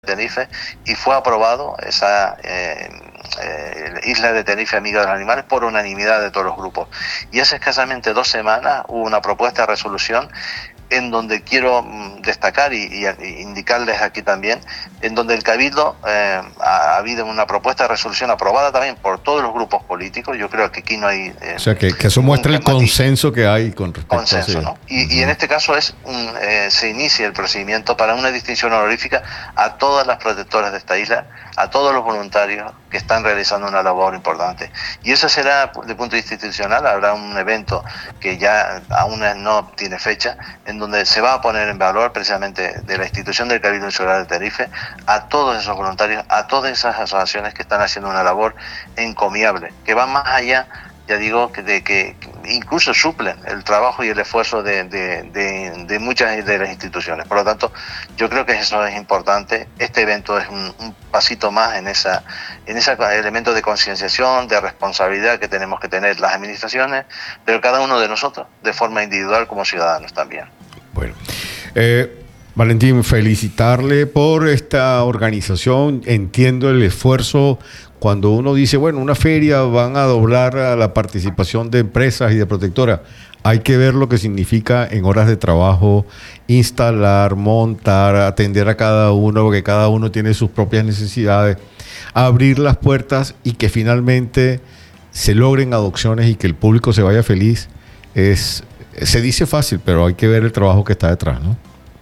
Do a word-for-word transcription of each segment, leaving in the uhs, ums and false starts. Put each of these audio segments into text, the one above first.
Tenerife y fue aprobado esa eh, eh, isla de Tenerife amiga de los animales por unanimidad de todos los grupos. Y hace escasamente dos semanas hubo una propuesta de resolución en donde quiero destacar y, y, y indicarles aquí también, en donde el Cabildo eh, ha, ha habido una propuesta de resolución aprobada también por todos los grupos políticos. Yo creo que aquí no hay... Eh, o sea, que, que eso muestra el consenso que hay con respecto consenso, a... ¿no? Y, uh-huh. y en este caso es un, eh, se inicia el procedimiento para una distinción honorífica a todas las protectoras de esta isla, a todos los voluntarios que están realizando una labor importante. Y eso será, desde el punto de vista institucional, habrá un evento que ya aún no tiene fecha, en donde se va a poner en valor precisamente de la institución del Cabildo Insular de Tenerife a todos esos voluntarios, a todas esas asociaciones que están haciendo una labor encomiable, que va más allá, ya digo, que, de, que incluso suplen el trabajo y el esfuerzo de, de, de, de muchas de las instituciones. Por lo tanto, yo creo que eso es importante. Este evento es un, un pasito más en esa en ese elemento de concienciación, de responsabilidad que tenemos que tener las administraciones, pero cada uno de nosotros, de forma individual como ciudadanos también. Bueno, eh, Valentín, felicitarle por esta organización. Entiendo el esfuerzo. Cuando uno dice, bueno, una feria van a doblar a la participación de empresas y de protectoras, hay que ver lo que significa en horas de trabajo, instalar, montar, atender a cada uno, porque cada uno tiene sus propias necesidades, abrir las puertas y que finalmente se logren adopciones y que el público se vaya feliz. Es, se dice fácil, pero hay que ver el trabajo que está detrás, ¿no?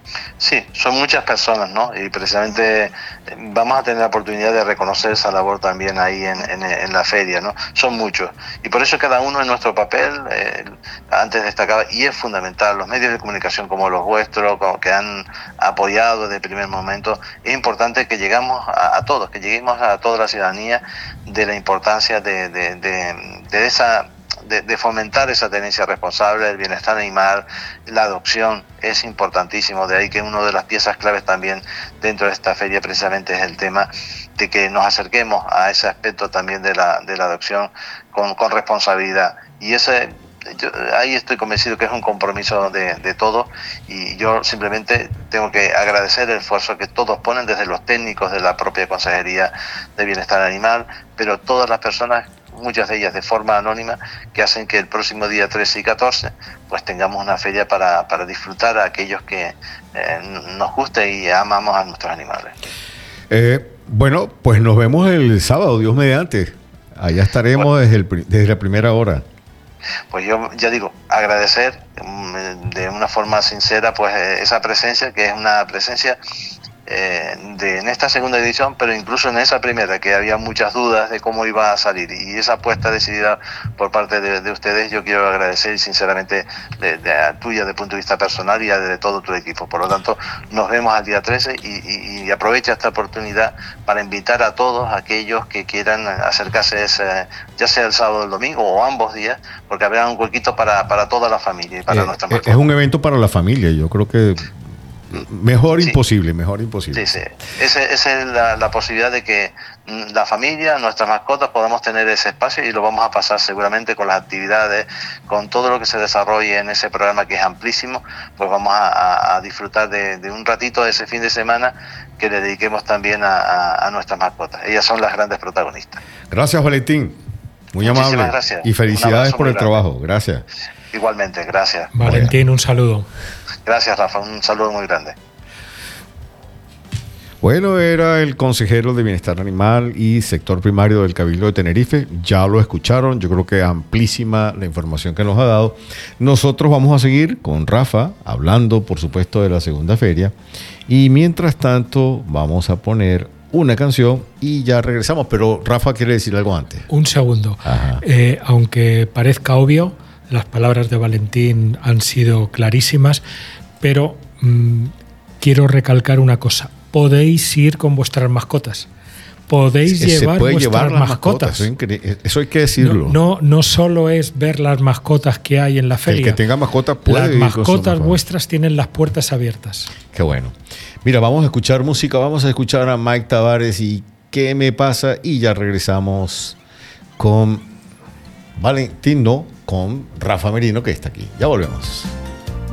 Sí, son muchas personas, ¿no? Y precisamente vamos a tener la oportunidad de reconocer esa labor también ahí en, en, en la feria, ¿no? Son muchos. Y por eso cada uno en nuestro papel, eh, antes destacaba, y es fundamental, los medios de comunicación como los vuestros, como que han apoyado desde el primer momento, es importante que llegamos a, a todos, que lleguemos a toda la ciudadanía de la importancia de, de, de, de esa... De, de fomentar esa tenencia responsable, el bienestar animal, la adopción, es importantísimo. De ahí que una de las piezas claves también dentro de esta feria precisamente es el tema de que nos acerquemos a ese aspecto también de la, de la adopción con, con responsabilidad. Y ese, yo, ahí estoy convencido que es un compromiso de, de todos, y yo simplemente tengo que agradecer el esfuerzo que todos ponen, desde los técnicos de la propia Consejería de Bienestar Animal, pero todas las personas, muchas de ellas de forma anónima, que hacen que el próximo día trece y catorce pues tengamos una feria para, para disfrutar a aquellos que eh, nos guste y amamos a nuestros animales. Eh, bueno, pues nos vemos el sábado, Dios mediante. Allá estaremos bueno, desde, el, desde la primera hora. Pues yo ya digo, agradecer de una forma sincera pues esa presencia, que es una presencia Eh, de, en esta segunda edición, pero incluso en esa primera, que había muchas dudas de cómo iba a salir, y esa apuesta decidida por parte de, de ustedes, yo quiero agradecer sinceramente de, de a tuya desde el punto de vista personal y a de todo tu equipo. Por lo tanto, nos vemos al día trece y, y, y aprovecha esta oportunidad para invitar a todos aquellos que quieran acercarse a ese, ya sea el sábado o el domingo o ambos días, porque habrá un huequito para, para toda la familia y para eh, nuestra mascota. Es un evento para la familia, yo creo que Mejor sí. imposible, mejor imposible. Sí, sí. Esa, esa es la, la posibilidad de que la familia, nuestras mascotas, podamos tener ese espacio, y lo vamos a pasar seguramente con las actividades, con todo lo que se desarrolle en ese programa que es amplísimo. Pues vamos a, a, a disfrutar de, de un ratito de ese fin de semana que le dediquemos también a, a, a nuestras mascotas. Ellas son las grandes protagonistas. Gracias, Valentín. Muy Muchísimas amable. Gracias. Y felicidades por el grande. trabajo. Gracias. Igualmente, gracias. Valentín, un saludo. Gracias, Rafa, un saludo muy grande. Bueno, era el consejero de Bienestar Animal y Sector Primario del Cabildo de Tenerife. Ya lo escucharon, yo creo que amplísima la información que nos ha dado. Nosotros vamos a seguir con Rafa, hablando, por supuesto, de la segunda feria. Y mientras tanto, vamos a poner una canción y ya regresamos. Pero Rafa quiere decir algo antes. Un segundo. Eh, aunque parezca obvio, las palabras de Valentín han sido clarísimas, pero mmm, quiero recalcar una cosa. Podéis ir con vuestras mascotas. Podéis se llevar puede vuestras llevar las mascotas. mascotas. Eso hay que decirlo. No, no, no solo es ver las mascotas que hay en la feria. El que tenga mascotas puede Las ir mascotas con vuestras tienen las puertas abiertas. Qué bueno. Mira, vamos a escuchar música, vamos a escuchar a Mike Tavares y ¿Qué me pasa? Y ya regresamos con Valentín, no, con Rafa Merino, que está aquí. Ya volvemos.